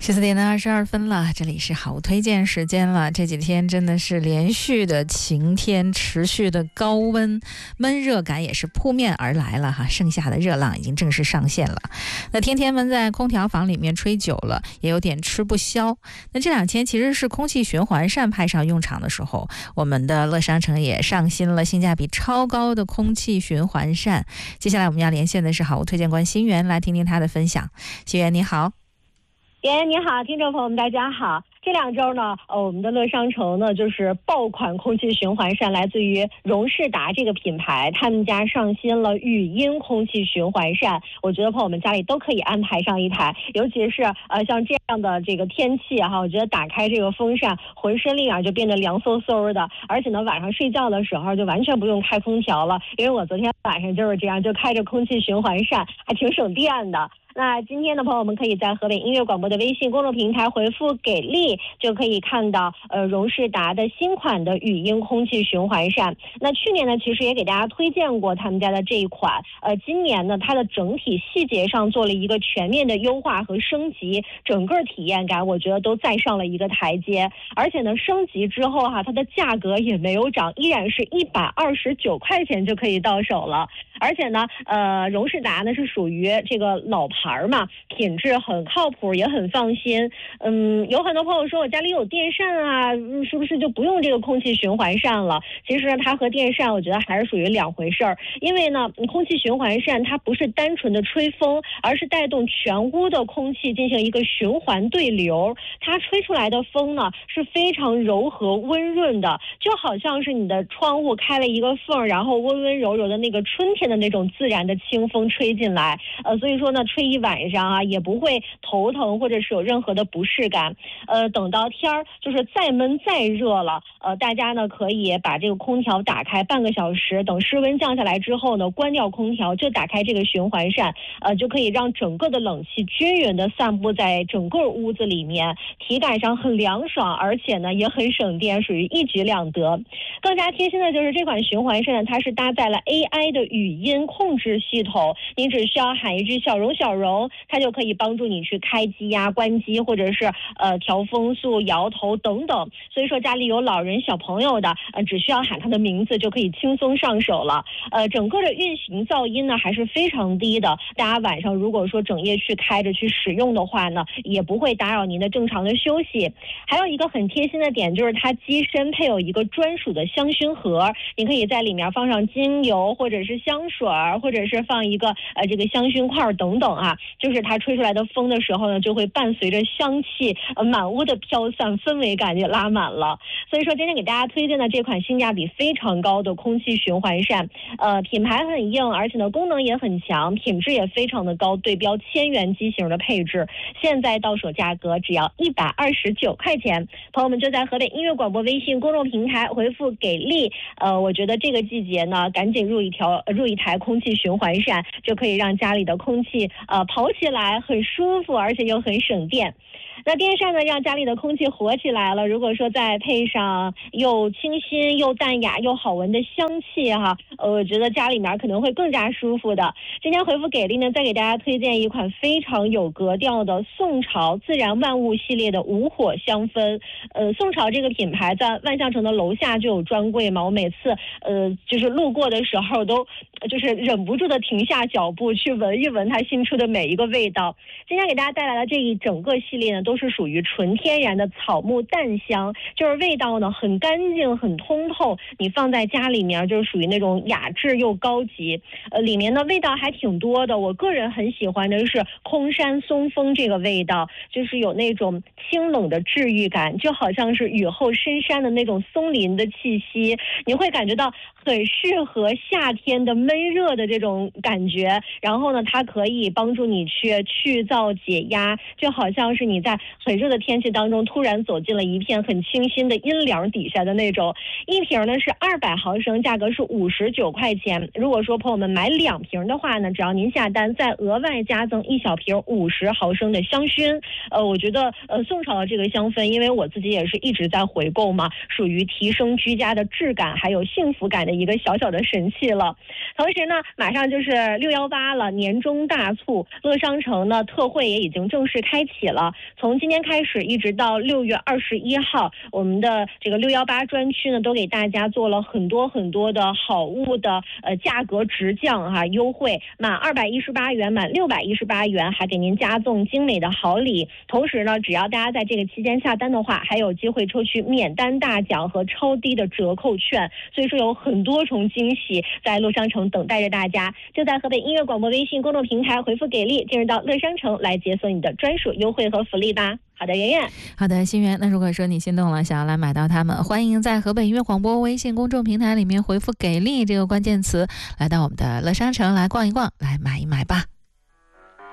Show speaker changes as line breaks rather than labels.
14点22分了，这里是好物推荐时间了。这几天真的是连续的晴天，持续的高温，闷热感也是扑面而来了哈。盛夏的热浪已经正式上线了。那天天闷在空调房里面吹久了，也有点吃不消。那这两天其实是空气循环扇派上用场的时候，我们的乐商城也上新了性价比超高的空气循环扇。接下来我们要连线的是好物推荐官新源，来听听他的分享。新源你好。
你好，听众朋友们大家好。这2周呢，我们的乐商城呢就是爆款空气循环扇，来自于荣仕达这个品牌，他们家上新了语音空气循环扇。我觉得朋友们家里都可以安排上一台，尤其是像这样的这个天气哈，我觉得打开这个风扇，浑身立马就变得凉飕飕的，而且呢晚上睡觉的时候就完全不用开空调了，因为我昨天晚上就是这样，就开着空气循环扇，还挺省电的。那今天的朋友们可以在河北音乐广播的微信公众平台回复给力，就可以看到荣仕达的新款的语音空气循环扇。那去年呢其实也给大家推荐过他们家的这一款，今年呢它的整体细节上做了一个全面的优化和升级，整个体验感我觉得都再上了一个台阶。而且呢升级之后它的价格也没有涨，依然是129块钱就可以到手了。而且呢荣仕达呢是属于这个老牌嘛，品质很靠谱，也很放心。有很多朋友说我家里有电扇啊，是不是就不用这个空气循环扇了？其实呢它和电扇我觉得还是属于两回事儿。因为呢空气循环扇它不是单纯的吹风，而是带动全屋的空气进行一个循环对流，它吹出来的风呢是非常柔和温润的，就好像是你的窗户开了一个缝，然后温温柔柔的那个春天的那种自然的清风吹进来。所以说呢吹一晚上也不会头疼或者是有任何的不适感。等到天儿就是再闷再热了，大家呢可以把这个空调打开半个小时，等室温降下来之后呢关掉空调，就打开这个循环扇，就可以让整个的冷气均匀的散布在整个屋子里面，体感上很凉爽，而且呢也很省电，属于一举两得。更加贴心的就是这款循环扇它是搭载了 AI 的语音控制系统，你只需要喊一句小荣小荣，它就可以帮助你去开机关机，或者是调风速、摇头等等。所以说家里有老人小朋友的，只需要喊他的名字就可以轻松上手了。整个的运行噪音呢还是非常低的，大家晚上如果说整夜去开着去使用的话呢，也不会打扰您的正常的休息。还有一个很贴心的点就是它机身配有一个专属的香薰盒，你可以在里面放上精油或者是香水，或者是放一个这个香薰块等等就是它吹出来的风的时候呢，就会伴随着香气满屋的飘散，氛围感就拉满了。所以说今天给大家推荐的这款性价比非常高的空气循环扇，品牌很硬，而且呢功能也很强，品质也非常的高，对标1000元机型的配置，现在到手价格只要129块钱。朋友们就在河北音乐广播微信公众平台回复给力，我觉得这个季节呢赶紧入一台空气循环扇，就可以让家里的空气跑起来很舒服，而且又很省电。那电扇呢让家里的空气活起来了，如果说再配上又清新又淡雅又好闻的香气我觉得家里面可能会更加舒服的。今天回复给力呢再给大家推荐一款非常有格调的宋朝自然万物系列的无火香氛。宋朝这个品牌在万象城的楼下就有专柜嘛，我每次就是路过的时候都就是忍不住的停下脚步去闻一闻它新出的每一个味道。今天给大家带来的这一整个系列呢都是属于纯天然的草木淡香，就是味道呢很干净很通透，你放在家里面就是属于那种雅致又高级。里面的味道还挺多的，我个人很喜欢的是空山松风这个味道，就是有那种清冷的治愈感，就好像是雨后深山的那种松林的气息，你会感觉到很适合夏天的闷热的这种感觉。然后呢它可以帮助你去燥解压，就好像是你在很热的天气当中突然走进了一片很清新的阴凉底下的那种。一瓶呢是200毫升，价格是59块钱。如果说朋友们买2瓶的话呢，只要您下单再额外加赠1小瓶50毫升的香薰。我觉得宋朝的这个香氛，因为我自己也是一直在回购嘛，属于提升居家的质感还有幸福感的一个小小的神器了。同时呢马上就是618了，年终大促， 度。乐商城呢特惠也已经正式开启了，从今天开始一直到6月21号，我们的这个618专区呢都给大家做了很多的好物的价格直降优惠，满218元、满618元还给您加赠精美的好礼。同时呢，只要大家在这个期间下单的话，还有机会抽取免单大奖和超低的折扣券，所以说有很多重惊喜在乐商城等待着大家。就在河北音乐广播微信公众平台回复给力，进入到乐商城来解锁你的专属优惠和福利吧。好的，圆圆。
好的，心源。那如果说你心动了，想要来买到它们，欢迎在河北音乐广播微信公众平台里面回复给力这个关键词，来到我们的乐商城来逛一逛，来买一买吧。